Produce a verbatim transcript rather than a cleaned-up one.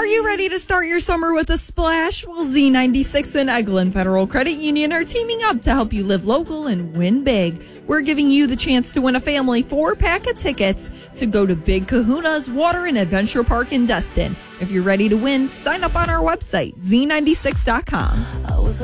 Are you ready to start your summer with a splash? Well, Z ninety-six and Eglin Federal Credit Union are teaming up to help you live local and win big. We're giving you the chance to win a family four-pack of tickets to go to Big Kahuna's Water and Adventure Park in Destin. If you're ready to win, sign up on our website, Z ninety-six dot com.